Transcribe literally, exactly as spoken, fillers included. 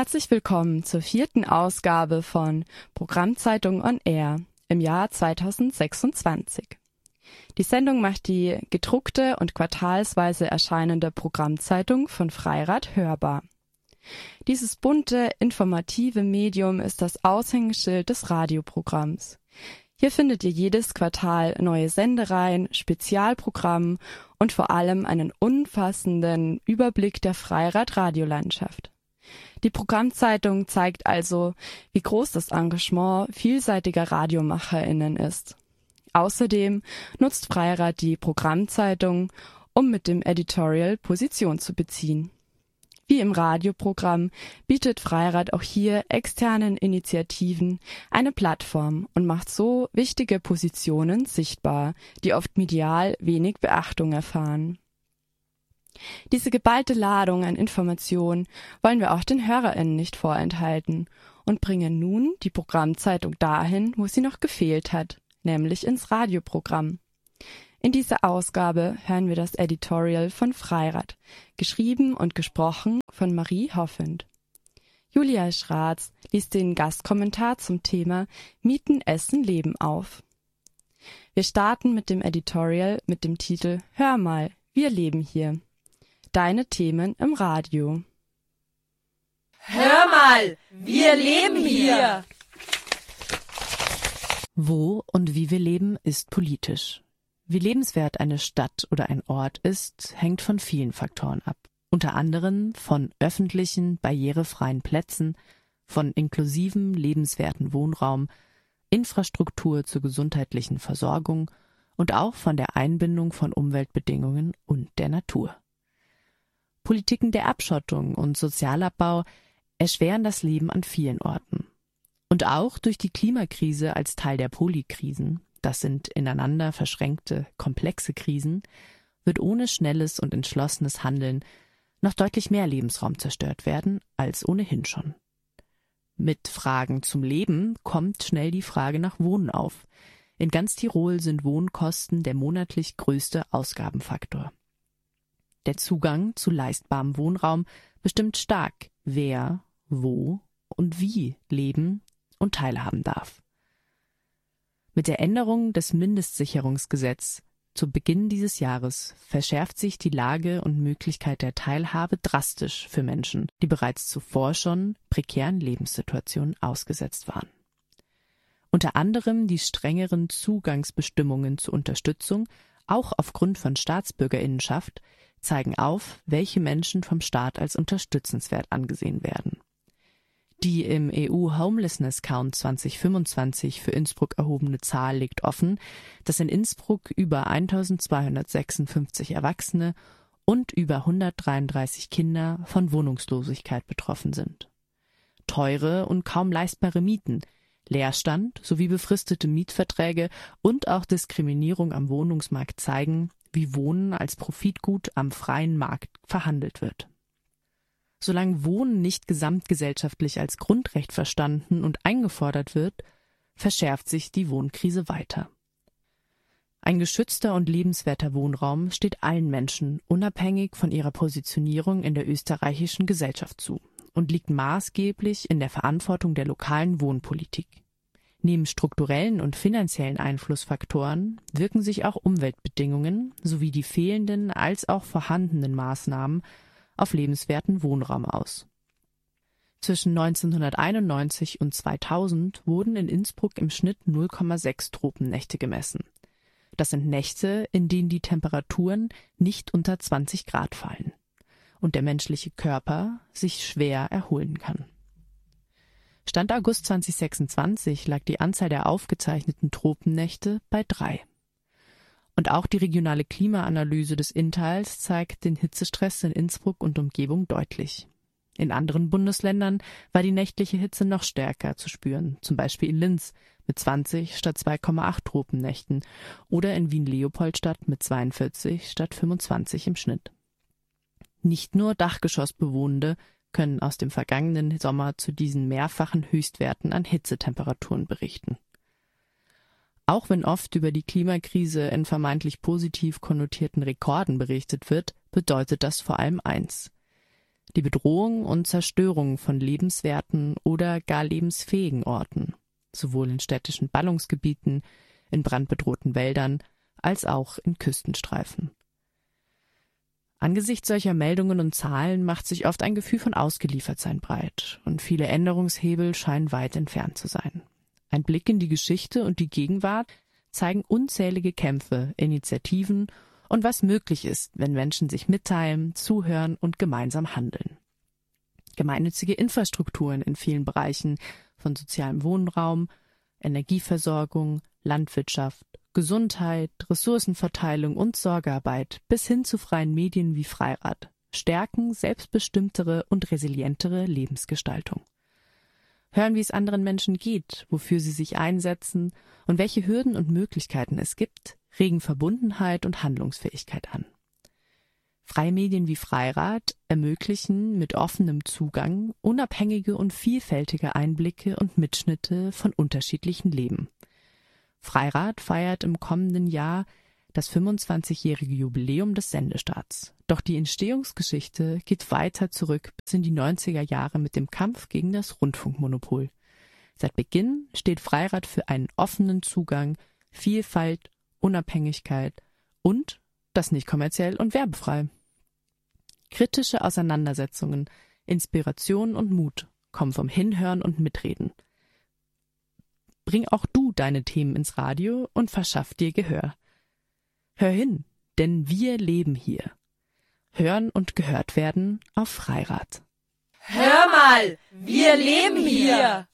Herzlich willkommen zur vierten Ausgabe von Programmzeitung on Air im Jahr zweitausendsechsundzwanzig. Die Sendung macht die gedruckte und quartalsweise erscheinende Programmzeitung von Freirad hörbar. Dieses bunte, informative Medium ist das Aushängeschild des Radioprogramms. Hier findet ihr jedes Quartal neue Sendereihen, Spezialprogramm und vor allem einen umfassenden Überblick der Freirad-Radiolandschaft. Die Programmzeitung zeigt also, wie groß das Engagement vielseitiger RadiomacherInnen ist. Außerdem nutzt Freirad die Programmzeitung, um mit dem Editorial Position zu beziehen. Wie im Radioprogramm bietet Freirad auch hier externen Initiativen eine Plattform und macht so wichtige Positionen sichtbar, die oft medial wenig Beachtung erfahren. Diese geballte Ladung an Information wollen wir auch den HörerInnen nicht vorenthalten und bringen nun die Programmzeitung dahin, wo sie noch gefehlt hat, nämlich ins Radioprogramm. In dieser Ausgabe hören wir das Editorial von Freirad, geschrieben und gesprochen von Marie Hoffend. Julia Schratz liest den Gastkommentar zum Thema Mieten, Essen, Leben auf. Wir starten mit dem Editorial mit dem Titel Hör mal, wir leben hier. Deine Themen im Radio. Hör mal, wir leben hier! Wo und wie wir leben, ist politisch. Wie lebenswert eine Stadt oder ein Ort ist, hängt von vielen Faktoren ab. Unter anderem von öffentlichen, barrierefreien Plätzen, von inklusivem, lebenswerten Wohnraum, Infrastruktur zur gesundheitlichen Versorgung und auch von der Einbindung von Umweltbedingungen und der Natur. Politiken der Abschottung und Sozialabbau erschweren das Leben an vielen Orten. Und auch durch die Klimakrise als Teil der Polykrisen, das sind ineinander verschränkte, komplexe Krisen, wird ohne schnelles und entschlossenes Handeln noch deutlich mehr Lebensraum zerstört werden als ohnehin schon. Mit Fragen zum Leben kommt schnell die Frage nach Wohnen auf. In ganz Tirol sind Wohnkosten der monatlich größte Ausgabenfaktor. Der Zugang zu leistbarem Wohnraum bestimmt stark, wer, wo und wie leben und teilhaben darf. Mit der Änderung des Mindestsicherungsgesetzes zu Beginn dieses Jahres verschärft sich die Lage und Möglichkeit der Teilhabe drastisch für Menschen, die bereits zuvor schon prekären Lebenssituationen ausgesetzt waren. Unter anderem die strengeren Zugangsbestimmungen zur Unterstützung, auch aufgrund von Staatsbürgerinnenschaft, zeigen auf, welche Menschen vom Staat als unterstützenswert angesehen werden. Die im E U Homelessness Count zwanzig fünfundzwanzig für Innsbruck erhobene Zahl legt offen, dass in Innsbruck über eintausendzweihundertsechsundfünfzig Erwachsene und über hundertdreiunddreißig Kinder von Wohnungslosigkeit betroffen sind. Teure und kaum leistbare Mieten, Leerstand sowie befristete Mietverträge und auch Diskriminierung am Wohnungsmarkt zeigen, wie Wohnen als Profitgut am freien Markt verhandelt wird. Solange Wohnen nicht gesamtgesellschaftlich als Grundrecht verstanden und eingefordert wird, verschärft sich die Wohnkrise weiter. Ein geschützter und lebenswerter Wohnraum steht allen Menschen, unabhängig von ihrer Positionierung in der österreichischen Gesellschaft zu und liegt maßgeblich in der Verantwortung der lokalen Wohnpolitik. Neben strukturellen und finanziellen Einflussfaktoren wirken sich auch Umweltbedingungen sowie die fehlenden als auch vorhandenen Maßnahmen auf lebenswerten Wohnraum aus. Zwischen neunzehnhunderteinundneunzig und zweitausend wurden in Innsbruck im Schnitt null Komma sechs Tropennächte gemessen. Das sind Nächte, in denen die Temperaturen nicht unter zwanzig Grad fallen und der menschliche Körper sich schwer erholen kann. Stand August zweitausendsechsundzwanzig lag die Anzahl der aufgezeichneten Tropennächte bei drei. Und auch die regionale Klimaanalyse des Inntals zeigt den Hitzestress in Innsbruck und Umgebung deutlich. In anderen Bundesländern war die nächtliche Hitze noch stärker zu spüren, zum Beispiel in Linz mit zwanzig statt zwei Komma acht Tropennächten oder in Wien-Leopoldstadt mit zweiundvierzig statt fünfundzwanzig im Schnitt. Nicht nur Dachgeschossbewohnende können aus dem vergangenen Sommer zu diesen mehrfachen Höchstwerten an Hitzetemperaturen berichten. Auch wenn oft über die Klimakrise in vermeintlich positiv konnotierten Rekorden berichtet wird, bedeutet das vor allem eins: die Bedrohung und Zerstörung von lebenswerten oder gar lebensfähigen Orten, sowohl in städtischen Ballungsgebieten, in brandbedrohten Wäldern, als auch in Küstenstreifen. Angesichts solcher Meldungen und Zahlen macht sich oft ein Gefühl von Ausgeliefertsein breit und viele Änderungshebel scheinen weit entfernt zu sein. Ein Blick in die Geschichte und die Gegenwart zeigen unzählige Kämpfe, Initiativen und was möglich ist, wenn Menschen sich mitteilen, zuhören und gemeinsam handeln. Gemeinnützige Infrastrukturen in vielen Bereichen von sozialem Wohnraum, Energieversorgung, Landwirtschaft, Gesundheit, Ressourcenverteilung und Sorgearbeit bis hin zu freien Medien wie Freirad stärken selbstbestimmtere und resilientere Lebensgestaltung. Hören, wie es anderen Menschen geht, wofür sie sich einsetzen und welche Hürden und Möglichkeiten es gibt, regen Verbundenheit und Handlungsfähigkeit an. Freie Medien wie Freirad ermöglichen mit offenem Zugang unabhängige und vielfältige Einblicke und Mitschnitte von unterschiedlichen Leben. Freirad feiert im kommenden Jahr das fünfundzwanzigjährige Jubiläum des Sendestarts. Doch die Entstehungsgeschichte geht weiter zurück bis in die neunziger Jahre mit dem Kampf gegen das Rundfunkmonopol. Seit Beginn steht Freirad für einen offenen Zugang, Vielfalt, Unabhängigkeit und das nicht kommerziell und werbefrei. Kritische Auseinandersetzungen, Inspiration und Mut kommen vom Hinhören und Mitreden. Bring auch du deine Themen ins Radio und verschaff dir Gehör. Hör hin, denn wir leben hier. Hören und gehört werden auf Freirad. Hör mal, wir leben hier!